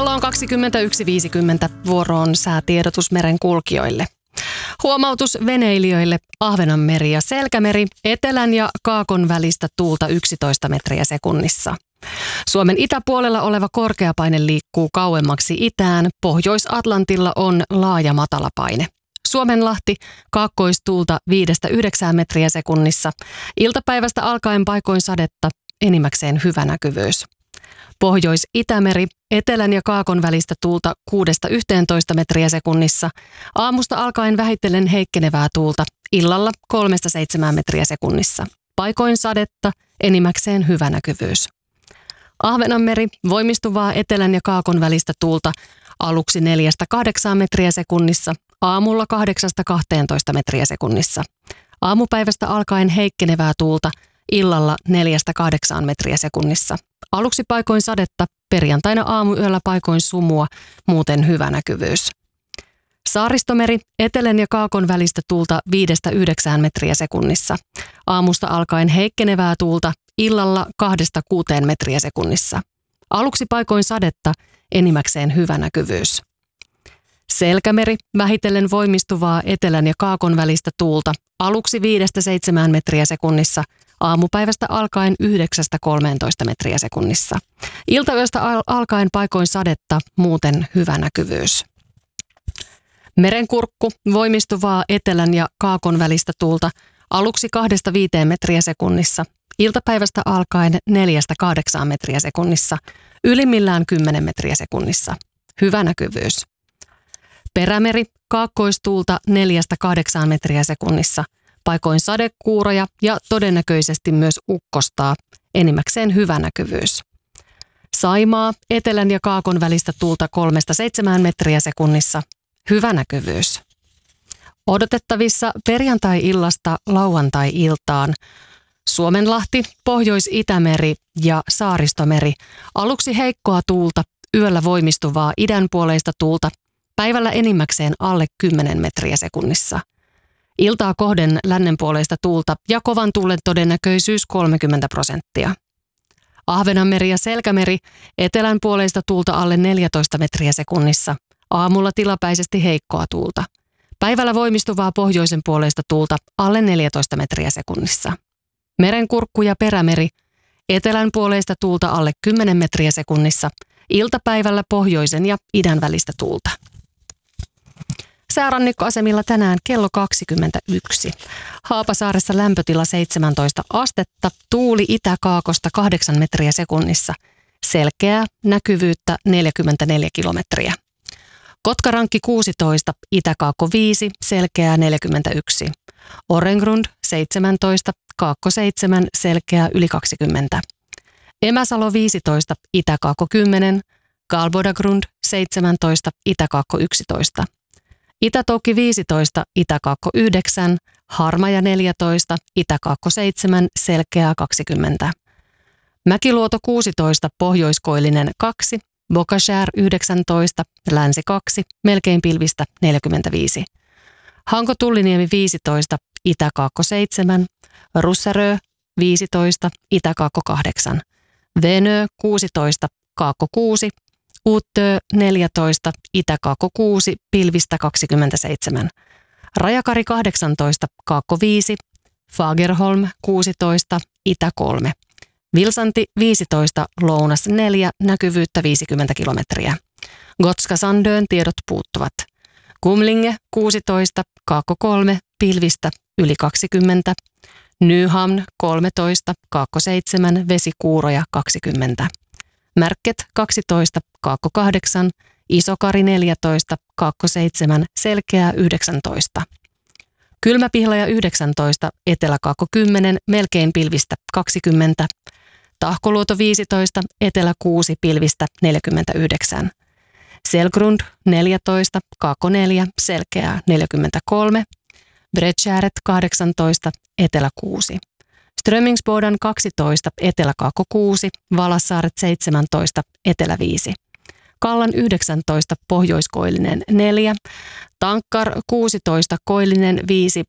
Kello on 21.50. Vuoro on säätiedotus merenkulkijoille. Huomautus veneilijöille: Ahvenanmeri ja Selkämeri, etelän ja kaakon välistä tuulta 11 metriä sekunnissa. Suomen itäpuolella oleva korkeapaine liikkuu kauemmaksi itään. Pohjois-Atlantilla on laaja matalapaine. Suomenlahti, kaakkoistuulta 5-9 metriä sekunnissa. Iltapäivästä alkaen paikoin sadetta, enimmäkseen hyvä näkyvyys. Pohjois-Itämeri, etelän ja kaakon välistä tuulta 6-11 metriä sekunnissa. Aamusta alkaen vähitellen heikkenevää tuulta, illalla 3-7 metriä sekunnissa. Paikoin sadetta, enimmäkseen hyvä näkyvyys. Ahvenanmeri, voimistuvaa etelän ja kaakon välistä tuulta, aluksi 4-8 metriä sekunnissa, aamulla 8-12 metriä sekunnissa. Aamupäivästä alkaen heikkenevää tuulta, illalla 4-8 metriä sekunnissa. Aluksi paikoin sadetta, perjantaina aamuyöllä paikoin sumua, muuten hyvä näkyvyys. Saaristomeri, etelän ja kaakon välistä tuulta 5-9 metriä sekunnissa. Aamusta alkaen heikkenevää tuulta, illalla 2-6 metriä sekunnissa. Aluksi paikoin sadetta, enimmäkseen hyvä näkyvyys. Selkämeri, vähitellen voimistuvaa etelän ja kaakon välistä tuulta, aluksi 5-7 metriä sekunnissa, aamupäivästä alkaen 9-13 metriä sekunnissa. Iltayöstä alkaen paikoin sadetta, muuten hyvä näkyvyys. Merenkurkku, voimistuvaa etelän ja kaakon välistä tuulta, aluksi 2-5 metriä sekunnissa, iltapäivästä alkaen 4-8 metriä sekunnissa, ylimmillään 10 metriä sekunnissa. Hyvä näkyvyys. Perämeri, kaakkoistuulta 4-8 metriä sekunnissa, paikoin sadekuuroja ja todennäköisesti myös ukkostaa, enimmäkseen hyvä näkyvyys. Saimaa, etelän ja kaakon välistä tuulta 3-7 metriä sekunnissa, hyvä näkyvyys. Odotettavissa perjantai-illasta lauantai-iltaan Suomenlahti, Pohjois-Itämeri ja Saaristomeri, aluksi heikkoa tuulta, yöllä voimistuvaa idänpuoleista tuulta, päivällä enimmäkseen alle 10 metriä sekunnissa. Iltaa kohden lännenpuoleista tuulta ja kovan tuulen todennäköisyys 30%. Ahvenanmeri ja Selkämeri, etelänpuoleista tuulta alle 14 metriä sekunnissa. Aamulla tilapäisesti heikkoa tuulta. Päivällä voimistuvaa pohjoisen puoleista tuulta alle 14 metriä sekunnissa. Merenkurkku ja Perämeri, etelän puoleista tuulta alle 10 metriä sekunnissa. Iltapäivällä pohjoisen ja idän välistä tuulta. Säärannikkoasemilla tänään kello 21. Haapasaaressa lämpötila 17 astetta, tuuli itäkaakosta 8 metriä sekunnissa, selkeää näkyvyyttä 44 kilometriä. Kotkarankki 16, itäkaakko 5, selkeää 41. Orengrund 17, kaakko 7, selkeää yli 20. Emäsalo 15, itäkaakko 10, Galbodagrund 17, itäkaakko 11. Itätoukki 15, itäkaakko 9, Harmaja 14, itäkaakko 7, selkeää 20. Mäkiluoto 16, pohjoiskoillinen 2, Bokashär 19, länsi 2, melkein pilvistä 45. Hanko Tulliniemi 15, itäkaakko 7, Russarö 15, itäkaakko 8. Venö 16, kaakko 6, Uttö 14, itäkaakko 6, pilvistä 27. Rajakari 18, kaakko 5, Fagerholm 16, itä 3. Vilsanti 15, lounas 4, näkyvyyttä 50 kilometriä. Gotska Sandön tiedot puuttuvat. Kumlinge 16, kaakko 3, pilvistä yli 20. Nyhamn 13, kaakko 7, vesikuuroja 20. Märket 12, kaakko 8, Isokari 14, kaakko 7, selkeää 19. Kylmäpihlaja 19, eteläkaakko 10, melkein pilvistä 20. Tahkoluoto 15, etelä 6, pilvistä 49. Selgrund 14, kaakko 4, selkeää 43. Bredtjäret 18, etelä 6. Strömingsbodan 12, eteläkaakko 6, Valassaaret 17, etelä 5. Kallan 19, pohjoiskoillinen 4, Tankkar 16, koillinen 5,